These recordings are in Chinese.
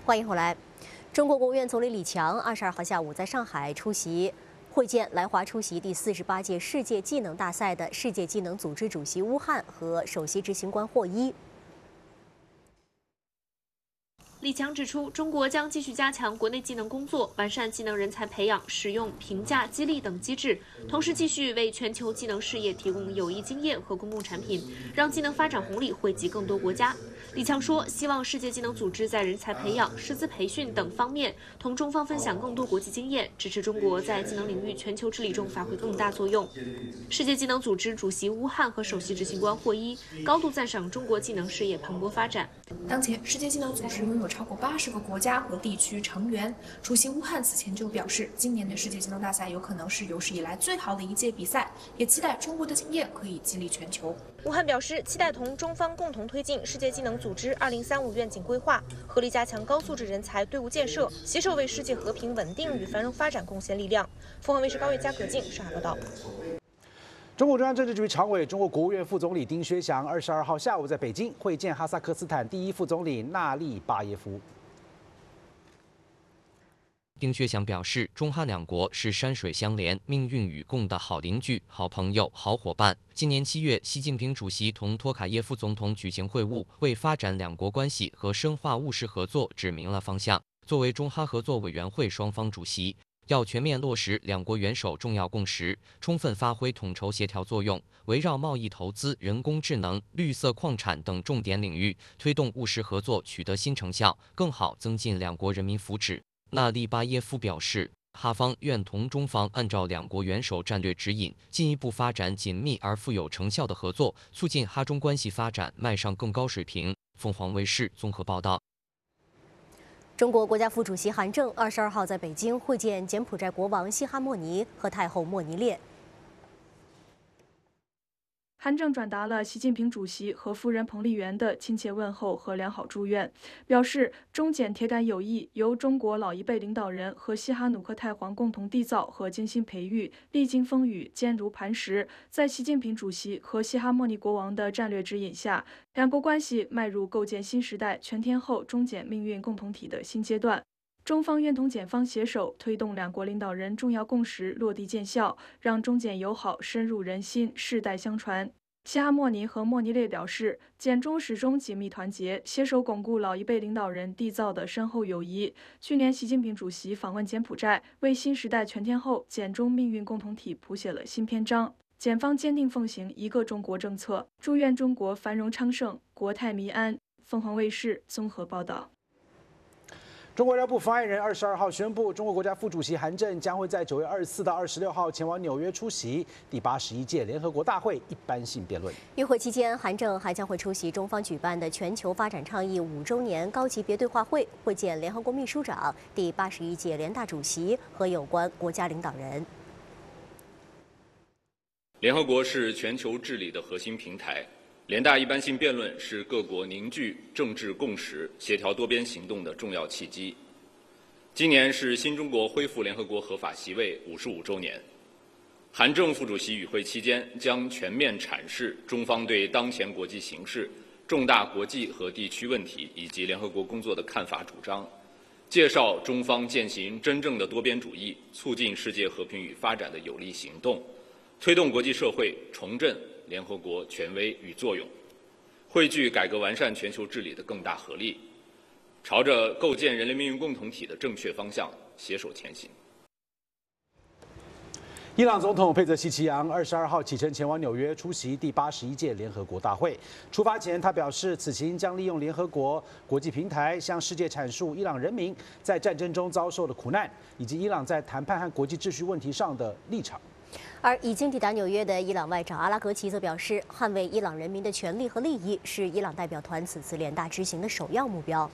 欢迎回来。中国国务院总理李强22号下午在上海会见来华出席第48届世界技能大赛的世界技能组织主席乌汉和首席执行官霍伊。 李强指出，中国将继续加强国内技能工作，完善技能人才培养、使用、评价、激励等机制，同时继续为全球技能事业提供有益经验和公共产品，让技能发展红利惠及更多国家。李强说，希望世界技能组织在人才培养、师资培训等方面同中方分享更多国际经验，支持中国在技能领域全球治理中发挥更大作用。世界技能组织主席乌汉和首席执行官霍伊高度赞赏中国技能事业蓬勃发展。 当前，世界技能组织拥有超过80个国家和地区成员。主席乌汉此前就表示，今年的世界技能大赛有可能是有史以来最好的一届比赛，也期待中国的经验可以激励全球。 乌汉表示，期待同中方共同推进世界技能组织2035愿景规划，合力加强高素质人才队伍建设，携手为世界和平稳定与繁荣发展贡献力量。凤凰卫视高月佳、葛静上海报道。 中共中央政治局常委、中国国务院副总理丁薛祥22号下午在北京会见哈萨克斯坦第一副总理纳利巴耶夫。 丁薛祥表示，中哈两国是山水相连、命运与共的好邻居、好朋友、好伙伴。今年7月，习近平主席同托卡耶夫总统举行会晤，为发展两国关系和深化务实合作指明了方向。作为中哈合作委员会双方主席，要全面落实两国元首重要共识，充分发挥统筹协调作用，围绕贸易投资、人工智能、绿色矿产等重点领域，推动务实合作取得新成效，更好增进两国人民福祉。纳利巴耶夫表示，哈方愿同中方按照两国元首战略指引，进一步发展紧密而富有成效的合作，促进哈中关系发展迈上更高水平。凤凰卫视综合报道。 中国国家副主席韩正22号在北京会见柬埔寨国王西哈莫尼和太后莫尼列。 韩正转达了习近平主席和夫人彭丽媛的亲切问候和良好祝愿，表示中柬铁杆友谊由中国老一辈领导人和西哈努克太皇共同缔造和精心培育，历经风雨，坚如磐石。在习近平主席和西哈莫尼国王的战略指引下，两国关系迈入构建新时代全天候中柬命运共同体的新阶段。中方愿同柬方携手，推动两国领导人重要共识落地见效，让中柬友好深入人心，世代相传。西哈莫尼和莫尼列表示，柬中始终紧密团结，携手巩固老一辈领导人缔造的深厚友谊。去年，习近平主席访问柬埔寨，为新时代全天候柬中命运共同体谱写了新篇章。柬方坚定奉行一个中国政策，祝愿中国繁荣昌盛，国泰民安。凤凰卫视综合报道。 中国外交部发言人22号宣布，中国国家副主席韩正将会在9月24到26号前往纽约出席第81届联合国大会一般性辩论。 与会期间，韩正还将会出席中方举办的全球发展倡议5周年高级别对话会，会见联合国秘书长、第81届联大主席和有关国家领导人。 联合国是全球治理的核心平台。联大一般性辩论是各国凝聚政治共识、协调多边行动的重要契机。今年是新中国恢复联合国合法席位55周年，韩正副主席与会期间将全面阐释中方对当前国际形势、重大国际和地区问题以及联合国工作的看法主张，介绍中方践行真正的多边主义、促进世界和平与发展的有力行动，推动国际社会重振联合国权威与作用，汇聚改革完善全球治理的更大合力，朝着构建人类命运共同体的正确方向携手前行。 伊朗总统佩泽希奇扬22号启程前往纽约出席第81届联合国大会。出发前，他表示，此行将利用联合国国际平台向世界阐述伊朗人民在战争中遭受的苦难，以及伊朗在谈判和国际秩序问题上的立场。 而已经抵达纽约的伊朗外长阿拉格齐则表示，捍卫伊朗人民的权利和利益是伊朗代表团此次联大之行的首要目标。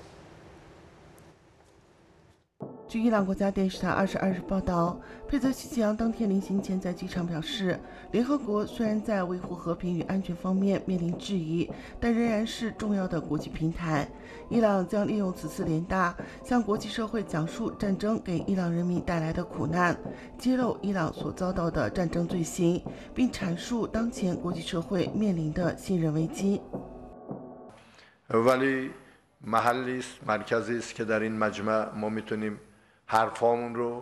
据伊朗国家电视台22日报道，佩泽希奇扬当天临行前在机场表示，联合国虽然在维护和平与安全方面面临质疑，但仍然是重要的国际平台。伊朗将利用此次联大，向国际社会讲述战争给伊朗人民带来的苦难，揭露伊朗所遭到的战争罪行，并阐述当前国际社会面临的信任危机。 محلی است مرکزی است که در این مجمع ما میتونیم حرفامون رو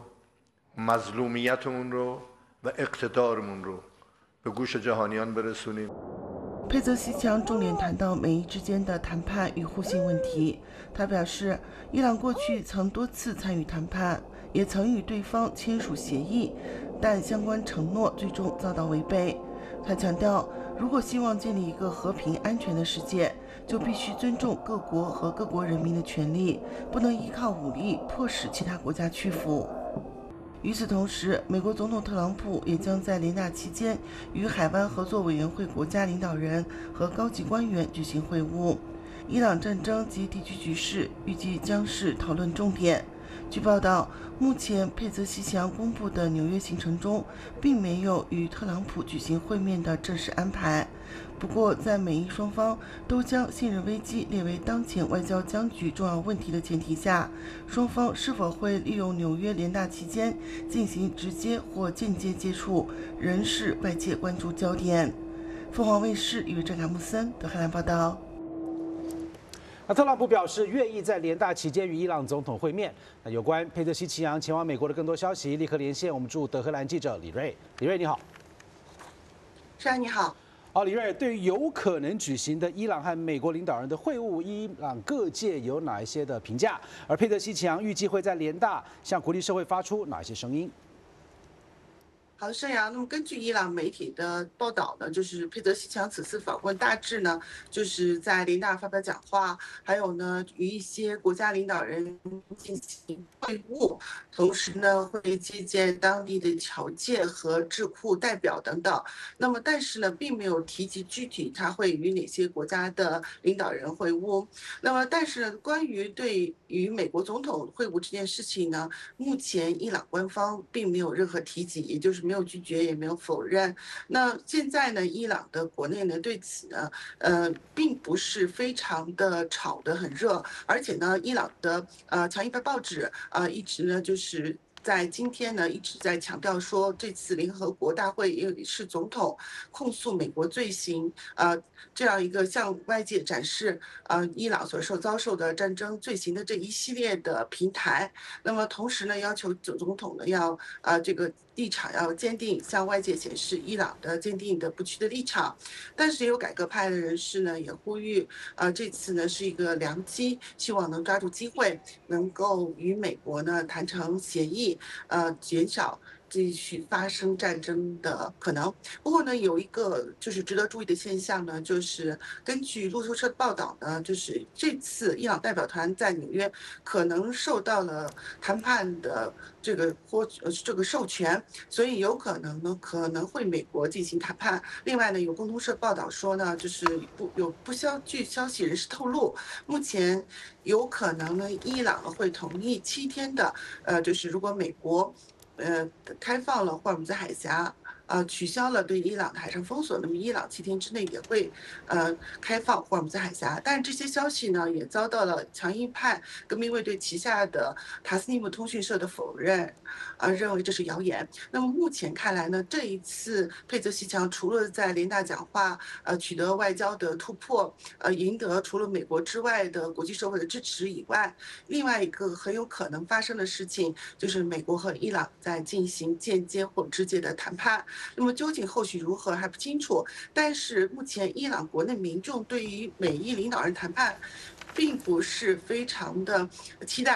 مظلومیتمون رو و اقتدارمون رو به گوش جهانیان برسونیم。 佩泽西强重点谈到美伊之间的谈判与互信问题。他表示，伊朗过去曾多次参与谈判，也曾与对方签署协议，但相关承诺最终遭到违背。他强调，如果希望建立一个和平安全的世界，就必须尊重各国和各国人民的权利，不能依靠武力迫使其他国家屈服。与此同时，美国总统特朗普也将在联大期间与海湾合作委员会国家领导人和高级官员举行会晤。伊朗战争及地区局势预计将是讨论重点。据报道，目前佩泽西强公布的纽约行程中，并没有与特朗普举行会面的正式安排。不过，在美伊双方都将信任危机列为当前外交僵局重要问题的前提下，双方是否会利用纽约联大期间进行直接或间接接触，仍是外界关注焦点。凤凰卫视与郑凯木森德黑兰报道。 特朗普表示愿意在联大期间与伊朗总统会面。有关佩泽西奇扬前往美国的更多消息，立刻连线我们驻德黑兰记者李瑞。李瑞你好。 是啊，你好。 李瑞，对于有可能举行的伊朗和美国领导人的会晤，伊朗各界有哪一些的评价？而佩泽西奇扬预计会在联大向国际社会发出哪些声音？ 好的，盛阳。那么根据伊朗媒体的报道呢，就是佩泽西强此次访问大致呢，就是在联大发表讲话，还有呢与一些国家领导人进行会晤，同时呢会接见当地的侨界和智库代表等等。那么但是呢，并没有提及具体他会与哪些国家的领导人会晤。那么但是呢，关于对与美国总统会晤这件事情呢，目前伊朗官方并没有任何提及，也就是没有拒绝也没有否认。那现在呢，伊朗的国内呢对此呢，并不是非常的炒得很热，而且呢，伊朗的强硬派报纸一直呢就是在今天呢一直在强调说，这次联合国大会也是总统控诉美国罪行，这样一个向外界展示伊朗所遭受的战争罪行的这一系列的平台。那么同时呢，要求总统呢要这个立场要坚定，向外界显示伊朗的坚定的不屈的立场。但是也有改革派的人士呢也呼吁，这次呢是一个良机，希望能抓住机会，能够与美国呢谈成协议，减少继续发生战争的可能。不过呢，有一个就是值得注意的现象呢，就是根据路透社的报道呢，就是这次伊朗代表团在纽约可能受到了谈判的这个授权，所以有可能呢会美国进行谈判。另外呢，有共同社报道说呢，就是据消息人士透露，目前有可能呢伊朗会同意7天的就是如果美国开放了霍尔木兹海峡，取消了对伊朗的海上封锁，那么伊朗7天之内也会开放霍尔木兹海峡。但是这些消息呢，也遭到了强硬派革命卫队旗下的塔斯尼姆通讯社的否认，认为这是谣言。那么目前看来呢，这一次佩泽西强除了在联大讲话，取得外交的突破，赢得除了美国之外的国际社会的支持以外，另外一个很有可能发生的事情就是美国和伊朗在进行间接或直接的谈判。那么究竟后续如何还不清楚，但是目前伊朗国内民众对于美伊领导人谈判并不是非常的期待。